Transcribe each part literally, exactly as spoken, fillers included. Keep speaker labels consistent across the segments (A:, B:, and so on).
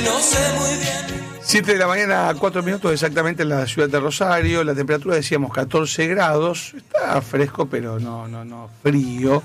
A: No sé muy bien.
B: siete de la mañana, cuatro minutos exactamente en la ciudad de Rosario. La temperatura decíamos catorce grados. Está fresco, pero no, no, no frío.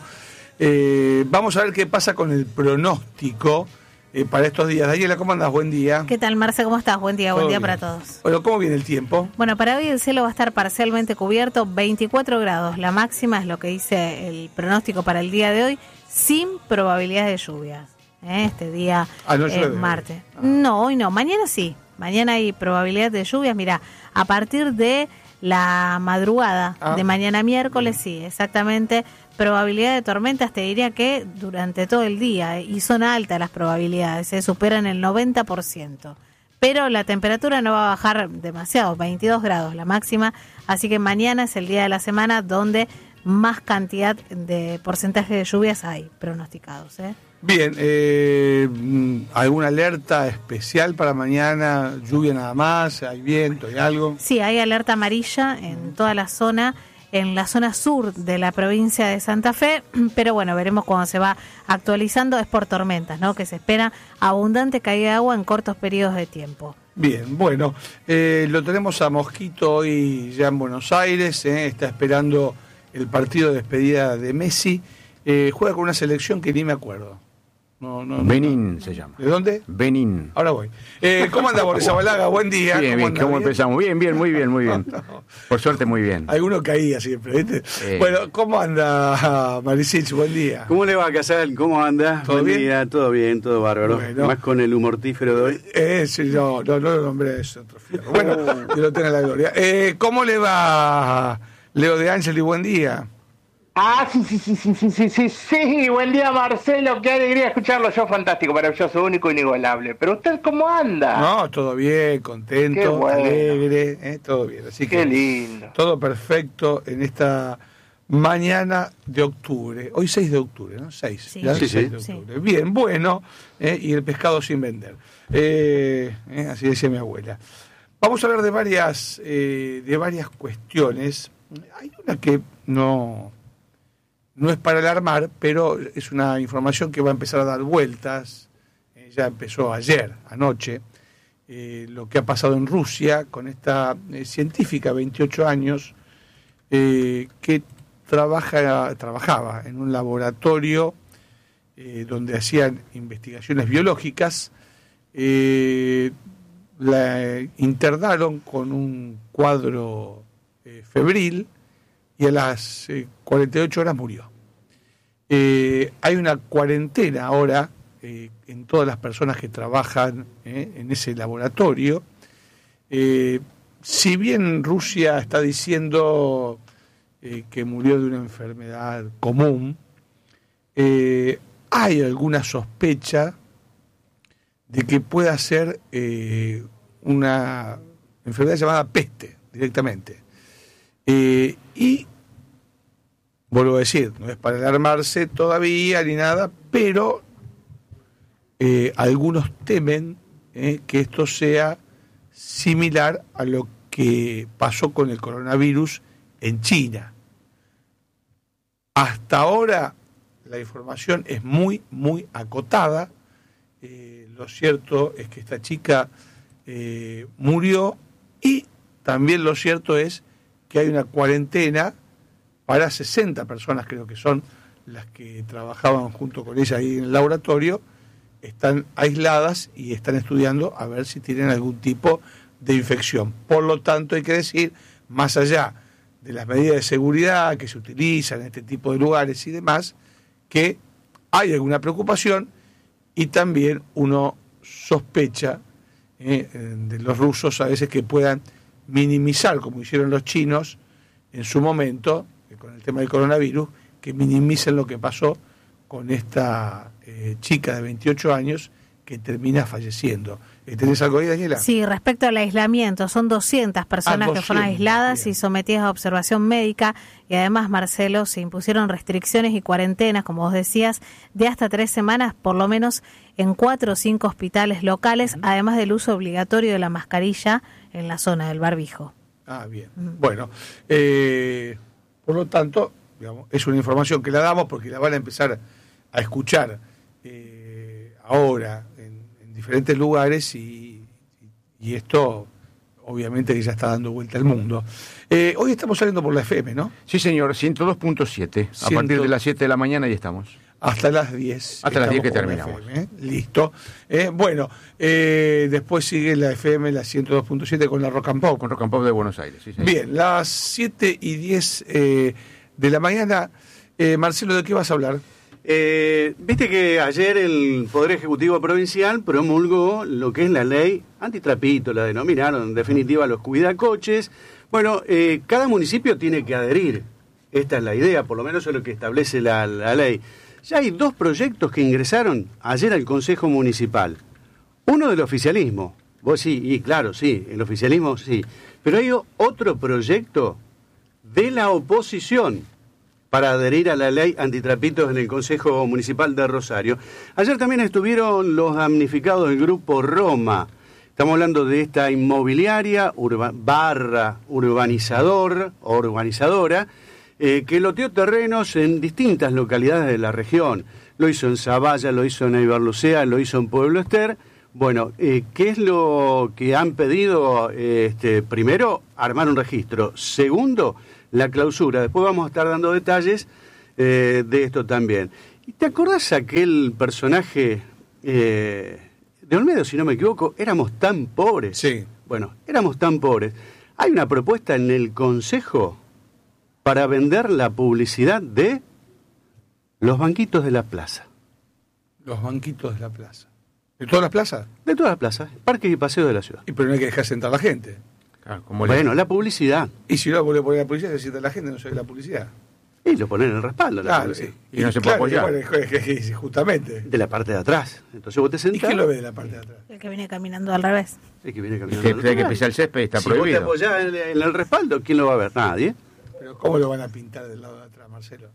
B: Eh, vamos a ver qué pasa con el pronóstico eh, para estos días. Daniela, ¿cómo andas? Buen día.
C: ¿Qué tal, Marce? ¿Cómo estás? Buen día, buen día
B: bien
C: para todos.
B: Bueno, ¿cómo viene el tiempo?
C: Bueno, para hoy el cielo va a estar parcialmente cubierto, veinticuatro grados. La máxima es lo que dice el pronóstico para el día de hoy, sin probabilidad de lluvia. ¿eh? Este día
B: Ah, no
C: es
B: llueve.
C: martes.
B: Ah.
C: No, hoy no. Mañana sí. Mañana hay probabilidad de lluvias. Mira, a partir de la madrugada
B: Ah.
C: de mañana miércoles, sí, exactamente. Probabilidad de tormentas, te diría que durante todo el día, y son altas las probabilidades, se superan el noventa por ciento. Pero la temperatura no va a bajar demasiado, veintidós grados la máxima, así que mañana es el día de la semana donde más cantidad de porcentaje de lluvias hay pronosticados. ¿eh?
B: Bien, eh, ¿alguna alerta especial para mañana? ¿Lluvia nada más? ¿Hay viento? ¿Hay algo?
C: Sí, hay alerta amarilla en toda la zona, en la zona sur de la provincia de Santa Fe, pero bueno, veremos cuando se va actualizando, es por tormentas, ¿no? Que se espera abundante caída de agua en cortos periodos de tiempo.
B: Bien, bueno, eh, lo tenemos a Mosquito hoy ya en Buenos Aires, eh, está esperando el partido de despedida de Messi, eh, juega con una selección que ni me acuerdo. No, no, no,
D: Benín
B: no.
D: se llama.
B: ¿De dónde?
D: Benín.
B: Ahora voy. Eh, ¿Cómo anda Boris Abalaga? Buen día.
D: Bien, bien,
B: anda?
D: ¿cómo
B: ¿Bien?
D: empezamos? Bien, bien, muy bien, muy bien. Por suerte, muy bien.
B: Alguno caía siempre, ¿viste?
D: Eh.
B: Bueno, ¿cómo anda Marisich? Buen día.
E: ¿Cómo le va, Casal? ¿Cómo anda?
B: ¿Todo
E: Buen
B: bien?
E: día, todo bien, todo bárbaro.
B: Bueno.
E: Más con el humortífero de hoy.
B: Eh, sí, no, no, no lo nombré eso, otro fierro. Bueno, que lo tenga la gloria. Eh, ¿Cómo le va Leo de Ángel y buen día?
F: Ah, sí, sí, sí, sí, sí, sí, sí, sí, buen día Marcelo, qué alegría escucharlo, yo fantástico, maravilloso, único, inigualable. Pero usted, ¿cómo anda?
B: No, todo bien,
F: Qué
B: contento,
F: bueno.
B: alegre, eh, todo bien. Así
F: Qué
B: que
F: lindo.
B: todo perfecto en esta mañana de octubre. Hoy seis de octubre, ¿no? seis.
C: Sí.
B: ¿ya?
E: Sí,
B: seis
E: sí.
B: de octubre. Bien, bueno, eh, y el pescado sin vender. Eh, eh, así decía mi abuela. Vamos a hablar de varias, eh, de varias cuestiones. Hay una que no... No es para alarmar, pero es una información que va a empezar a dar vueltas. Eh, ya empezó ayer, anoche, eh, lo que ha pasado en Rusia con esta eh, científica, veintiocho años, eh, que trabaja, trabajaba en un laboratorio eh, donde hacían investigaciones biológicas. Eh, la internaron con un cuadro eh, febril, y a las eh, cuarenta y ocho horas murió. Eh, hay una cuarentena ahora eh, en todas las personas que trabajan eh, en ese laboratorio. Eh, si bien Rusia está diciendo eh, que murió de una enfermedad común, eh, hay alguna sospecha de que pueda ser eh, una enfermedad llamada peste directamente. Eh, y, vuelvo a decir, no es para alarmarse todavía ni nada, pero eh, algunos temen eh, que esto sea similar a lo que pasó con el coronavirus en China. Hasta ahora la información es muy, muy acotada. Eh, lo cierto es que esta chica eh, murió, y también lo cierto es que hay una cuarentena para sesenta personas, creo que son las que trabajaban junto con ella ahí en el laboratorio, están aisladas y están estudiando a ver si tienen algún tipo de infección. Por lo tanto, hay que decir, más allá de las medidas de seguridad que se utilizan en este tipo de lugares y demás, que hay alguna preocupación, y también uno sospecha eh, de los rusos a veces que puedan minimizar, como hicieron los chinos en su momento, eh, con el tema del coronavirus, que minimicen lo que pasó con esta eh, chica de veintiocho años que termina falleciendo. Eh, ¿Tenés algo ahí, Daniela?
C: Sí, respecto al aislamiento, son doscientas personas
B: Ah,
C: que fueron
B: doscientas,
C: aisladas
B: bien.
C: y sometidas a observación médica, y además, Marcelo, se impusieron restricciones y cuarentenas, como vos decías, de hasta tres semanas, por lo menos en cuatro o cinco hospitales locales, uh-huh. además del uso obligatorio de la mascarilla en la zona del barbijo.
B: Ah, bien.
C: Uh-huh.
B: Bueno, eh, por lo tanto, digamos, es una información que la damos porque la van a empezar a escuchar eh, ahora en, en diferentes lugares y, y esto obviamente que ya está dando vuelta al mundo. Eh, hoy estamos saliendo por la F M, ¿no?
D: Sí, señor, ciento dos punto siete. A
B: Ciento-
D: partir de las siete de la mañana ya estamos.
B: Hasta las diez.
D: Hasta las diez que
B: estamos por la
D: terminamos.
B: F M, ¿eh? Listo. Eh, bueno, eh, después sigue la F M, la ciento dos punto siete con la Rock and Pop.
D: Con Rock and Pop de Buenos Aires, sí, señor.
B: Bien, las siete y diez eh, de la mañana. Eh, Marcelo, ¿de qué vas a hablar?
E: Eh, Viste que ayer el Poder Ejecutivo Provincial promulgó lo que es la ley antitrapito, la denominaron en definitiva los cuidacoches. Bueno, eh, cada municipio tiene que adherir. Esta es la idea, por lo menos es lo que establece la, la ley. Ya hay dos proyectos que ingresaron ayer al Consejo Municipal. Uno del oficialismo. Vos sí, y claro, sí, el oficialismo sí. Pero hay otro proyecto de la oposición para adherir a la ley antitrapitos en el Consejo Municipal de Rosario. Ayer también estuvieron los damnificados del Grupo Roma. Estamos hablando de esta inmobiliaria urba, barra urbanizador o urbanizadora eh, que loteó terrenos en distintas localidades de la región. Lo hizo en Zavalla, lo hizo en Ibarlucea, lo hizo en Pueblo Ester. Bueno, eh, ¿qué es lo que han pedido? Eh, este, primero, armar un registro. Segundo, la clausura. Después vamos a estar dando detalles eh, de esto también. ¿Y te acordás aquel personaje eh, de Olmedo, si no me equivoco? Éramos tan pobres.
B: Sí.
E: Bueno, éramos tan pobres. Hay una propuesta en el Consejo para vender la publicidad de los banquitos de la plaza.
B: Los banquitos de la plaza. ¿De todas las plazas?
E: De todas las plazas, parques y paseos de la ciudad.
B: Y pero no hay que dejar sentar a la gente.
D: Claro, como le-
E: Bueno, la publicidad.
B: Y si no vuelve a poner la publicidad, se sienta la gente, no se ve la publicidad.
E: Y lo ponen en el respaldo, la
B: Claro,
E: publicidad.
B: sí.
D: Y no se puede
B: claro,
D: apoyar.
B: y bueno, es que- es que- justamente.
E: De la parte de atrás. Entonces vos te
B: ¿Y
E: sentás.
B: quién lo ve de la parte de atrás?
C: El que viene caminando al revés.
E: El que viene
D: Es
E: caminando
D: que,
E: al otro
D: hay que
E: lado.
D: pisar el césped y está
E: si
D: prohibido.
E: vos te apoyás en, en el respaldo, ¿quién lo va a ver? Nadie.
B: Pero ¿cómo lo van a pintar del lado de atrás, Marcelo?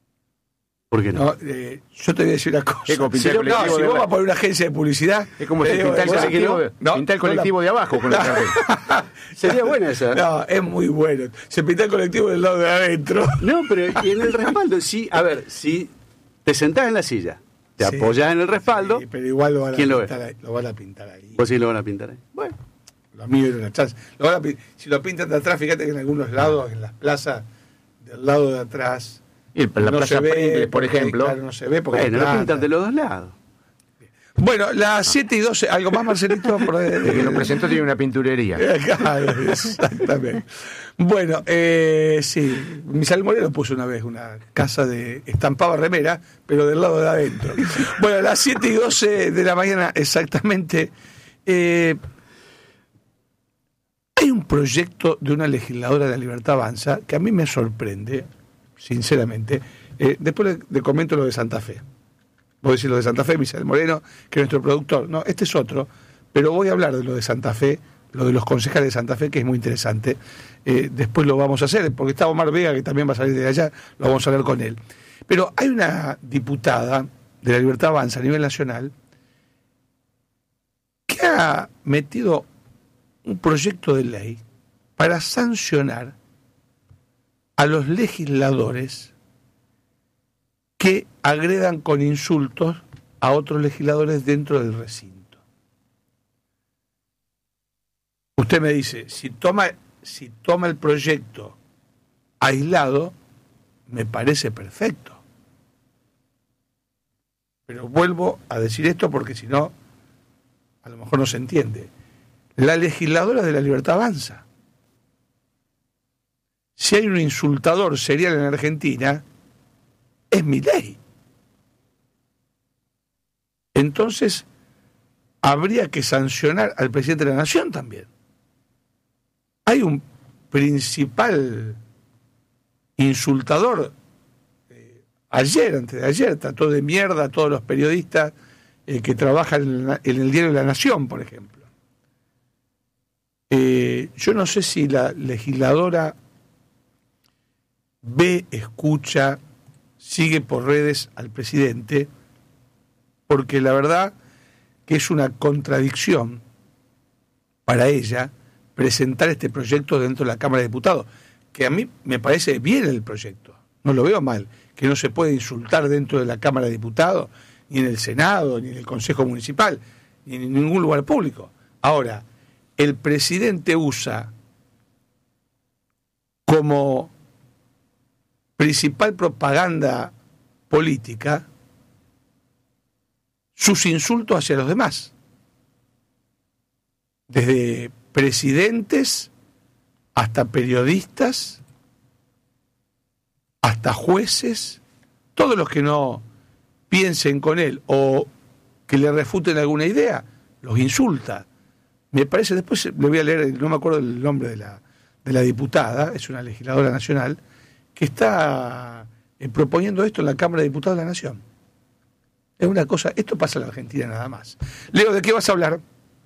E: ¿Por qué no?
B: No, eh, yo te voy a decir una cosa.
D: Es como pintar
B: si,
D: el
B: no,
D: colectivo
B: si
D: de
B: vos
D: la-
B: vas a poner una agencia de publicidad...
D: Es como
B: te
D: si
B: digo,
D: pintar el
B: ¿vos sabés que
D: colectivo,
B: no?
D: de,
B: No,
D: pintar el
B: no la-
D: colectivo de abajo con el cartel.
E: Sería buena esa.
B: No, es muy bueno. Se pinta el colectivo del lado de adentro.
E: No, pero y en el respaldo, sí, a ver, si te sentás en la silla, te
B: Sí.
E: apoyás en el respaldo,
B: Sí, pero igual lo van a
E: ¿quién lo ve?
B: pintar ahí. Lo van a pintar ahí.
E: vos sí lo van a pintar ahí. Bueno,
B: Lo mío era una chance. Lo van a pin- si lo pintan de atrás, fíjate que en algunos lados, en las plazas del lado de atrás,
D: Y la
B: no
D: Plaza
B: se ve,
D: Pringles, por
B: porque,
D: ejemplo.
B: claro, no se ve porque
E: bueno,
B: hay
E: lo
B: planta.
E: pintan de los dos lados.
B: Bueno, las siete y doce, ¿algo más, Marcelito? Por-
D: El que lo presentó tiene una pinturería.
B: Claro, exactamente. Bueno, eh, sí, Misael Moreno puso una vez una casa de estampaba remera, pero del lado de adentro. Bueno, a las siete y doce de la mañana exactamente, eh, hay un proyecto de una legisladora de la Libertad Avanza que a mí me sorprende, sinceramente. Eh, después le, le comento lo de Santa Fe. Voy a decir lo de Santa Fe, Misael Moreno, que es nuestro productor. No, este es otro, pero voy a hablar de lo de Santa Fe, lo de los concejales de Santa Fe, que es muy interesante. Eh, después lo vamos a hacer, porque está Omar Vega, que también va a salir de allá, lo vamos a hablar con él. Pero hay una diputada de la Libertad Avanza a nivel nacional que ha metido un proyecto de ley para sancionar a los legisladores que agredan con insultos a otros legisladores dentro del recinto. Usted me dice, si toma, si toma el proyecto aislado, me parece perfecto. Pero vuelvo a decir esto porque si no, a lo mejor no se entiende. La legisladora de la Libertad Avanza. Si hay un insultador serial en Argentina, es Milei. Entonces, habría que sancionar al presidente de la Nación también. Hay un principal insultador. Eh, ayer, antes de ayer, trató de mierda a todos los periodistas eh, que trabajan en, la, en el diario La Nación, por ejemplo. Eh, yo no sé si la legisladora ve, escucha, sigue por redes al presidente, porque la verdad que es una contradicción para ella presentar este proyecto dentro de la Cámara de Diputados, que a mí me parece bien el proyecto, no lo veo mal, que no se puede insultar dentro de la Cámara de Diputados, ni en el Senado, ni en el Consejo Municipal, ni en ningún lugar público. Ahora, el presidente usa como principal propaganda política sus insultos hacia los demás, desde presidentes hasta periodistas, hasta jueces, todos los que no piensen con él o que le refuten alguna idea, los insulta. Me parece, después le voy a leer, no me acuerdo el nombre de la, de la diputada, es una legisladora nacional, que está eh, proponiendo esto en la Cámara de Diputados de la Nación. Es una cosa, esto pasa en la Argentina nada más. Leo, ¿de qué vas a hablar?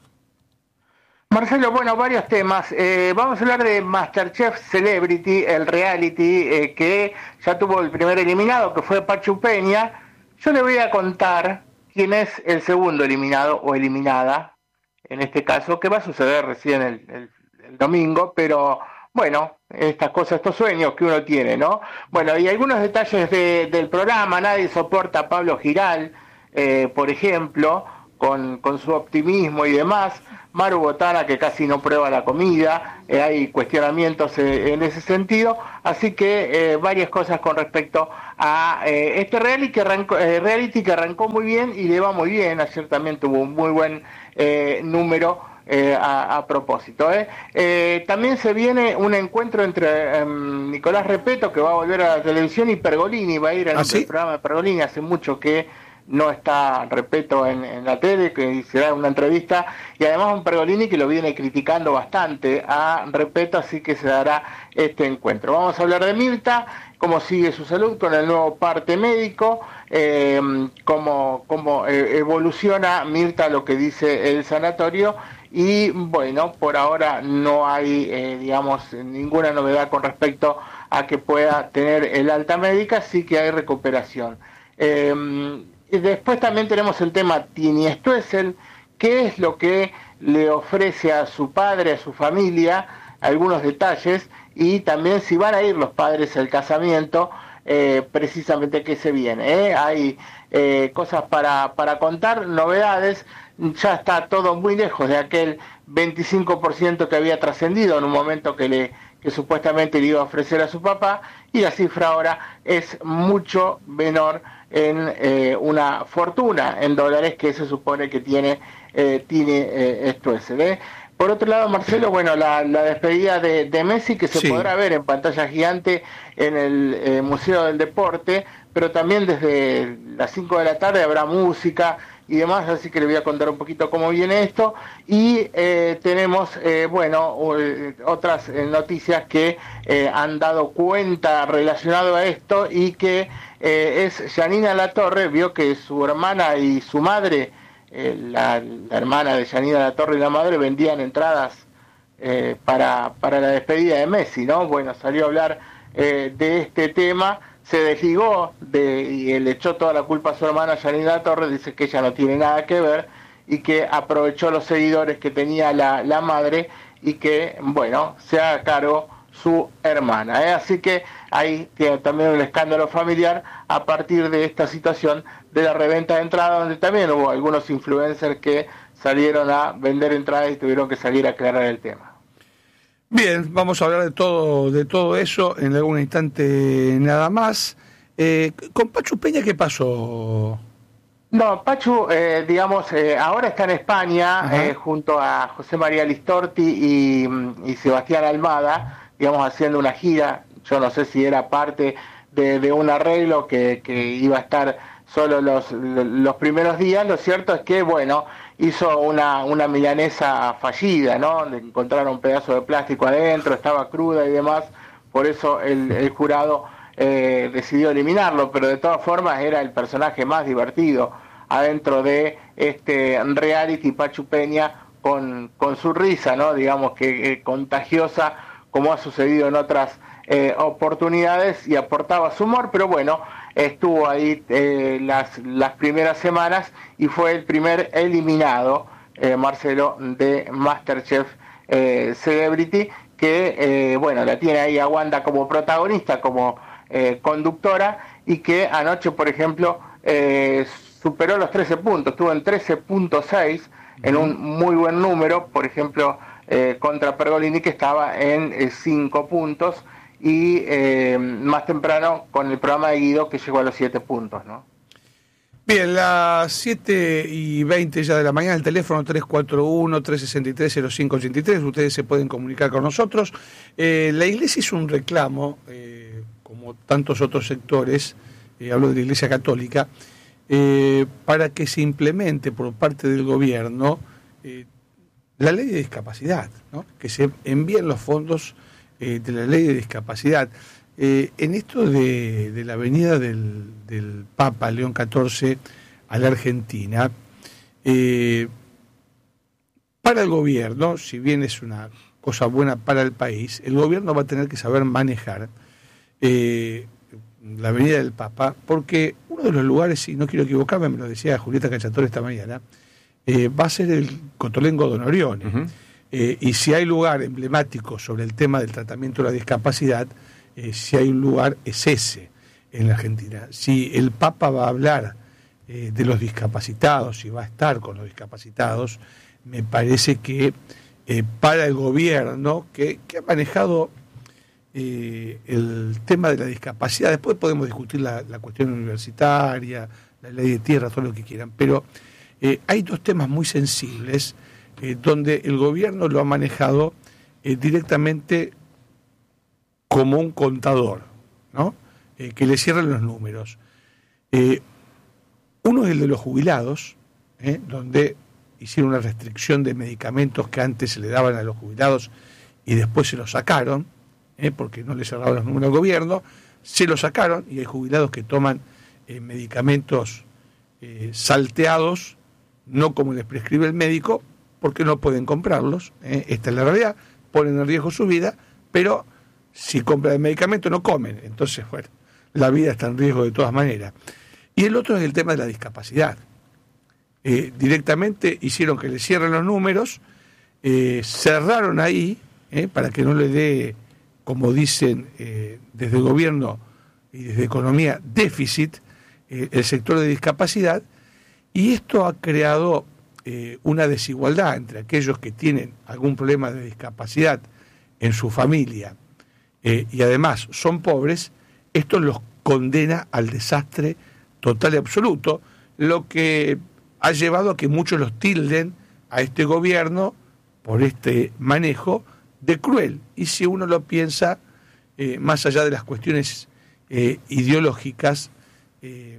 F: Marcelo, bueno, varios temas. Eh, vamos a hablar de MasterChef Celebrity, el reality eh, que ya tuvo el primer eliminado, que fue Pachu Peña. Yo le voy a contar quién es el segundo eliminado o eliminada, en este caso, que va a suceder recién el, el, el domingo, pero bueno, estas cosas, estos sueños que uno tiene, ¿no? Bueno, y algunos detalles de, del programa. Nadie soporta a Pablo Giral, eh, por ejemplo, con, con su optimismo y demás. Maru Botana, que casi no prueba la comida, eh, hay cuestionamientos eh, en ese sentido, así que eh, varias cosas con respecto a eh, este reality que, arrancó, eh, reality que arrancó muy bien y le va muy bien. Ayer también tuvo un muy buen eh, número eh, a, a propósito. Eh. Eh, también se viene un encuentro entre eh, Nicolás Repetto, que va a volver a la televisión, y Pergolini, va a ir al
B: ¿Ah, sí?
F: programa de Pergolini. Hace mucho que no está Repetto en, en la tele, que será una entrevista, y además un Pergolini que lo viene criticando bastante a Repetto, así que se dará este encuentro. Vamos a hablar de Mirta, cómo sigue su salud con el nuevo parte médico, eh, cómo, cómo eh, evoluciona Mirta, lo que dice el sanatorio, y bueno, por ahora no hay, eh, digamos, ninguna novedad con respecto a que pueda tener el alta médica, sí que hay recuperación. Eh, Y después también tenemos el tema Tini Stoessel, qué es lo que le ofrece a su padre, a su familia, algunos detalles, y también si van a ir los padres al casamiento, eh, precisamente qué se viene. ¿eh? Hay eh, cosas para, para contar, novedades. Ya está todo muy lejos de aquel veinticinco por ciento que había trascendido en un momento que le que supuestamente le iba a ofrecer a su papá, y la cifra ahora es mucho menor en eh, una fortuna en dólares que se supone que tiene eh, Tini eh, Stoessel. ¿eh? Por otro lado, Marcelo, bueno, la, la despedida de, de Messi, que se
B: Sí.
F: podrá ver en pantalla gigante en el eh, Museo del Deporte, pero también desde las cinco de la tarde habrá música y demás, así que le voy a contar un poquito cómo viene esto. Y eh, tenemos, eh, bueno, eh, otras eh, noticias que eh, han dado cuenta relacionado a esto, y que eh, es Yanina Latorre. Vio que su hermana y su madre, eh, la, la hermana de Yanina Latorre y la madre, vendían entradas eh, para, para la despedida de Messi, ¿no? Bueno, salió a hablar eh, de este tema. Se desligó de, y le echó toda la culpa a su hermana Yanina Torres, dice que ella no tiene nada que ver y que aprovechó los seguidores que tenía la, la madre, y que, bueno, se haga cargo su hermana. ¿eh? Así que ahí tiene también un escándalo familiar a partir de esta situación de la reventa de entradas, donde también hubo algunos influencers que salieron a vender entradas y tuvieron que salir a aclarar el tema.
B: Bien, vamos a hablar de todo de todo eso en algún instante nada más. Eh, ¿Con Pachu Peña qué pasó?
F: No, Pachu, eh, digamos, eh, ahora está en España eh, junto a José María Listorti y, y Sebastián Almada, digamos, haciendo una gira. Yo no sé si era parte de, de un arreglo que, que iba a estar solo los, los primeros días. Lo cierto es que, bueno, hizo una, una milanesa fallida, ¿no? Le encontraron un pedazo de plástico adentro, estaba cruda y demás, por eso el, el jurado eh, decidió eliminarlo, pero de todas formas era el personaje más divertido adentro de este reality. Pachu Peña con, con su risa, ¿no? Digamos que eh, contagiosa, como ha sucedido en otras eh, oportunidades, y aportaba su humor, pero bueno, estuvo ahí eh, las, las primeras semanas y fue el primer eliminado, eh, Marcelo, de MasterChef eh, Celebrity, que, eh, bueno, la tiene ahí a Wanda como protagonista, como eh, conductora, y que anoche, por ejemplo, eh, superó los trece puntos, estuvo en trece punto seis, en un muy buen número, por ejemplo, eh, contra Pergolini, que estaba en cinco eh, puntos, y eh, más temprano con el programa de Guido, que llegó a los siete puntos, ¿no?
B: Bien, las siete y veinte ya de la mañana, el teléfono tres cuatro uno, tres seis tres, cero cinco ocho tres, ustedes se pueden comunicar con nosotros. Eh, la Iglesia hizo un reclamo, eh, como tantos otros sectores, eh, hablo de la Iglesia Católica, eh, para que se implemente por parte del gobierno eh, la ley de discapacidad, ¿no? Que se envíen los fondos eh, de la ley de discapacidad. Eh, en esto de, de la venida del, del Papa León catorce a la Argentina, eh, para el gobierno, si bien es una cosa buena para el país, el gobierno va a tener que saber manejar eh, la venida del Papa, porque uno de los lugares, y no quiero equivocarme, me lo decía Julieta Cacciatore esta mañana, eh, va a ser el Cotolengo Don Orione. Uh-huh. eh, y si hay lugar emblemático sobre el tema del tratamiento de la discapacidad, Eh, si hay un lugar, es ese en la Argentina. Si el Papa va a hablar eh, de los discapacitados y va a estar con los discapacitados, me parece que eh, para el gobierno que, que ha manejado eh, el tema de la discapacidad, después podemos discutir la, la cuestión universitaria, la ley de tierra, todo lo que quieran, pero eh, hay dos temas muy sensibles eh, donde el gobierno lo ha manejado eh, directamente como un contador, ¿no? Eh, que le cierren los números. Eh, uno es el de los jubilados, ¿eh? donde hicieron una restricción de medicamentos que antes se le daban a los jubilados y después se los sacaron, ¿eh? porque no le cerraron los números al gobierno, se los sacaron y hay jubilados que toman eh, medicamentos eh, salteados, no como les prescribe el médico, porque no pueden comprarlos, ¿eh? Esta es la realidad, ponen en riesgo su vida, pero si compran el medicamento no comen, entonces bueno, la vida está en riesgo de todas maneras. Y el otro es el tema de la discapacidad. Eh, directamente hicieron que le cierren los números, eh, cerraron ahí, eh, para que no le dé, como dicen eh, desde el gobierno y desde economía, déficit, eh, el sector de discapacidad, y esto ha creado eh, una desigualdad entre aquellos que tienen algún problema de discapacidad en su familia, Eh, y además son pobres. Esto los condena al desastre total y absoluto, lo que ha llevado a que muchos los tilden a este gobierno por este manejo de cruel. Y si uno lo piensa, eh, más allá de las cuestiones eh, ideológicas, eh,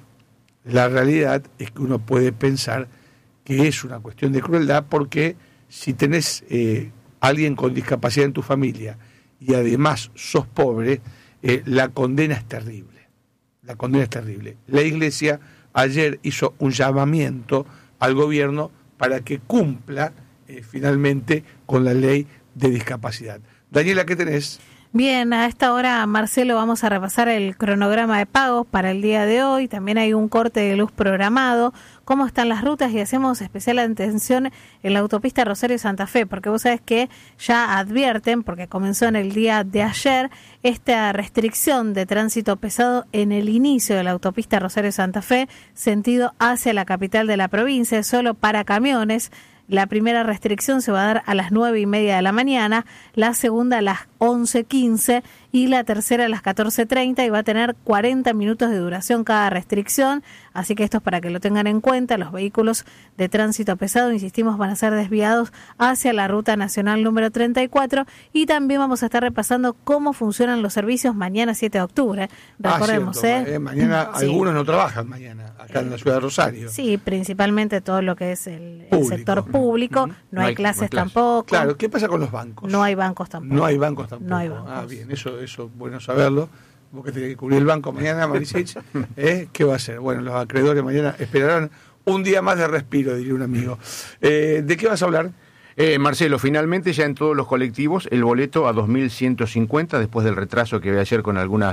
B: la realidad es que uno puede pensar que es una cuestión de crueldad, porque si tenés eh, alguien con discapacidad en tu familia y además sos pobre, eh, la condena es terrible. La condena es terrible. La Iglesia ayer hizo un llamamiento al gobierno para que cumpla eh, finalmente con la ley de discapacidad. Daniela, ¿qué tenés?
C: Bien, a esta hora, Marcelo, vamos a repasar el cronograma de pagos para el día de hoy. También hay un corte de luz programado, cómo están las rutas, y hacemos especial atención en la autopista Rosario-Santa Fe, porque vos sabés que ya advierten, porque comenzó en el día de ayer, esta restricción de tránsito pesado en el inicio de la autopista Rosario-Santa Fe, sentido hacia la capital de la provincia, solo para camiones. La primera restricción se va a dar a las nueve y media de la mañana, la segunda a las once quince y la tercera a las catorce treinta, y va a tener cuarenta minutos de duración cada restricción, así que esto es para que lo tengan en cuenta. Los vehículos de tránsito pesado, insistimos, van a ser desviados hacia la ruta nacional número treinta y cuatro, y también vamos a estar repasando cómo funcionan los servicios mañana siete de octubre. Recordemos,
B: ah, cierto,
C: ¿eh?
B: eh mañana
C: sí.
B: Algunos no trabajan mañana, acá en la ciudad de Rosario.
C: Sí, principalmente todo lo que es el, el sector público, no, no hay, hay clases no hay clase. tampoco.
B: Claro, ¿qué pasa con los bancos?
C: No hay bancos tampoco.
B: No hay bancos tampoco.
C: No hay bancos.
B: Ah, bien, eso eso bueno saberlo. Vos que tenés que cubrir el banco mañana, Marisich, ¿eh? ¿Qué va a hacer? Bueno, los acreedores mañana esperarán un día más de respiro, diría un amigo. Eh, ¿De qué vas a hablar?
D: Eh, Marcelo, finalmente ya en todos los colectivos el boleto a dos mil ciento cincuenta, después del retraso que había ayer con algunas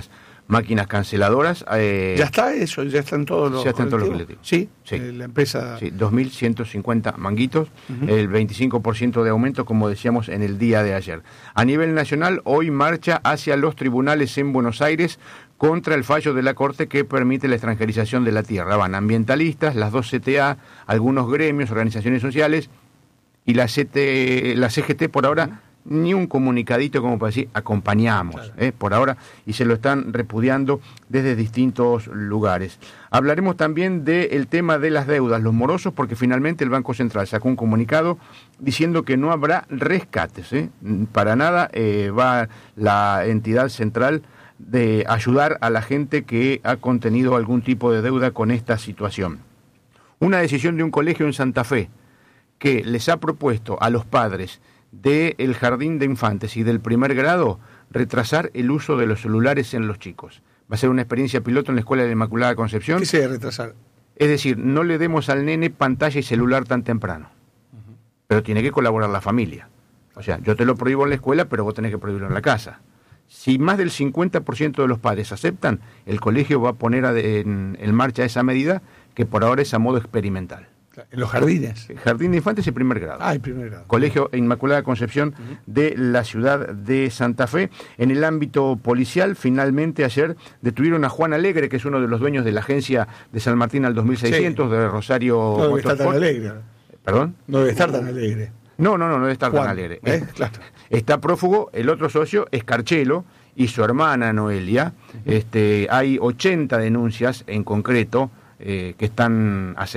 D: máquinas canceladoras. Eh,
B: ¿Ya está eso? ¿Ya están todos los
D: ya están todos los
B: colectivos?
D: colectivos.
B: Sí,
D: Sí.
B: eh, la empresa...
D: Sí, dos mil ciento cincuenta manguitos,
B: Ujú.
D: el veinticinco por ciento de aumento, como decíamos, en el día de ayer. A nivel nacional, hoy marcha hacia los tribunales en Buenos Aires contra el fallo de la Corte que permite la extranjerización de la tierra. Van ambientalistas, las dos C T A, algunos gremios, organizaciones sociales y la, C T, la C G T por ahora... ni un comunicadito como para decir acompañamos,
B: Claro.
D: eh, por ahora, y se lo están repudiando desde distintos lugares. Hablaremos también del tema de las deudas, los morosos, porque finalmente el Banco Central sacó un comunicado diciendo que no habrá rescates, eh. Para nada eh, va la entidad central de ayudar a la gente que ha contenido algún tipo de deuda con esta situación. Una decisión de un colegio en Santa Fe que les ha propuesto a los padres del jardín de infantes y del primer grado retrasar el uso de los celulares en los chicos. Va a ser una experiencia piloto en la Escuela de la Inmaculada Concepción.
B: ¿Qué se debe retrasar?
D: Es decir, no le demos al nene pantalla y celular tan temprano. Uh-huh. Pero tiene que colaborar la familia. O sea, yo te lo prohíbo en la escuela, pero vos tenés que prohibirlo en la casa. Si más del cincuenta por ciento de los padres aceptan, el colegio va a poner en, en marcha esa medida, que por ahora es a modo experimental.
B: En los jardines.
D: Jardín de infantes y primer grado.
B: Ah, el primer grado.
D: Colegio Inmaculada Concepción uh-huh. de la ciudad de Santa Fe. En el ámbito policial, finalmente ayer detuvieron a Juan Alegre, que es uno de los dueños de la agencia de San Martín al dos mil seiscientos, sí. de Rosario.
B: No debe estar tan alegre.
D: ¿Perdón?
B: No debe estar tan alegre.
D: No, no, no, no debe estar
B: Juan,
D: tan alegre.
B: ¿eh? Claro.
D: Está prófugo, el otro socio es Carchelo y su hermana Noelia. Uh-huh. Este, hay ochenta denuncias en concreto eh, que están